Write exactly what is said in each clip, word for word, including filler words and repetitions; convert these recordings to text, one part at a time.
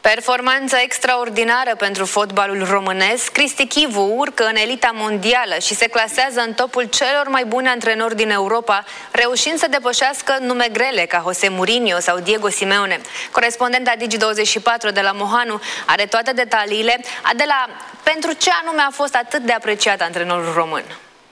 Performanță extraordinară pentru fotbalul românesc. Cristi Chivu urcă în elita mondială și se clasează în topul celor mai buni antrenori din Europa, reușind să depășească nume grele ca Jose Mourinho sau Diego Simeone. Corespondenta Digi douăzeci și patru de la Mohanu are toate detaliile. Adela, pentru ce anume a fost atât de apreciat antrenorul român?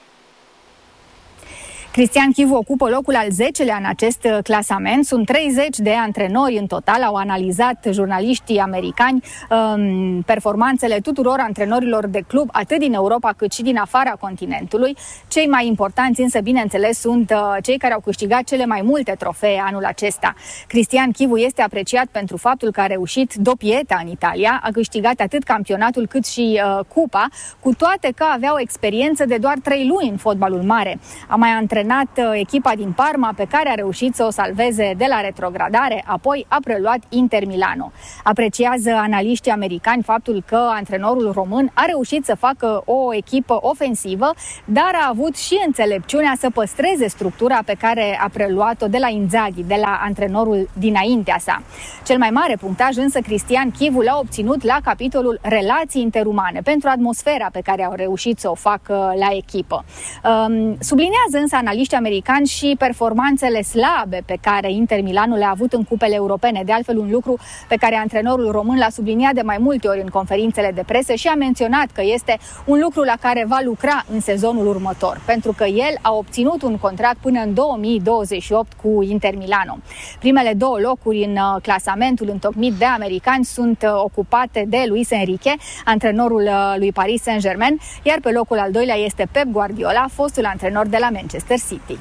Cristian Chivu ocupă locul al zecelea în acest clasament. Sunt treizeci de antrenori în total. Au analizat jurnaliștii americani um, performanțele tuturor antrenorilor de club, atât din Europa cât și din afara continentului. Cei mai importanți însă, bineînțeles, sunt uh, cei care au câștigat cele mai multe trofee anul acesta. Cristian Chivu este apreciat pentru faptul că a reușit doppieta în Italia, a câștigat atât campionatul cât și uh, cupa, cu toate că avea o experiență de doar trei luni în fotbalul mare. A mai antrenat echipa din Parma, pe care a reușit să o salveze de la retrogradare, apoi a preluat Inter Milano. Apreciază analiștii americani faptul că antrenorul român a reușit să facă o echipă ofensivă, dar a avut și înțelepciunea să păstreze structura pe care a preluat-o de la Inzaghi, de la antrenorul dinaintea sa. Cel mai mare punctaj însă Cristian Chivu l-a obținut la capitolul relații interumane, pentru atmosfera pe care au reușit să o facă la echipă. Um, sublinează însă analiștii americani și performanțele slabe pe care Inter Milano le-a avut în cupele europene. De altfel, un lucru pe care antrenorul român l-a subliniat de mai multe ori în conferințele de presă și a menționat că este un lucru la care va lucra în sezonul următor, pentru că el a obținut un contract până în două mii douăzeci și opt cu Inter Milano. Primele două locuri în clasamentul întocmit de americani sunt ocupate de Luis Enrique, antrenorul lui Paris Saint-Germain, iar pe locul al doilea este Pep Guardiola, fostul antrenor de la Manchester City.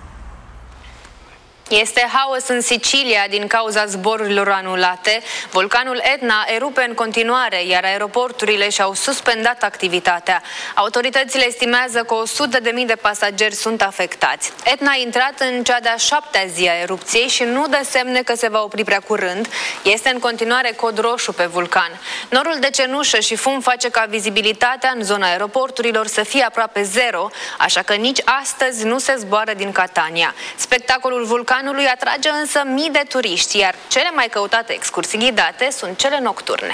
Este haos în Sicilia din cauza zborurilor anulate. Vulcanul Etna erupe în continuare, iar aeroporturile și-au suspendat activitatea. Autoritățile estimează că o sută de mii de pasageri sunt afectați. Etna a intrat în cea de-a șaptea zi a erupției și nu dă semne că se va opri prea curând. Este în continuare cod roșu pe vulcan. Norul de cenușă și fum face ca vizibilitatea în zona aeroporturilor să fie aproape zero, așa că nici astăzi nu se zboară din Catania. Spectacolul vulcan Anului atrage însă mii de turiști, iar cele mai căutate excursii ghidate sunt cele nocturne.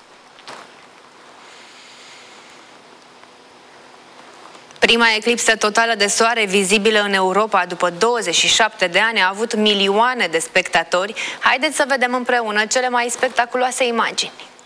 Prima eclipsă totală de soare vizibilă în Europa după douăzeci și șapte de ani a avut milioane de spectatori. Haideți să vedem împreună cele mai spectaculoase imagini.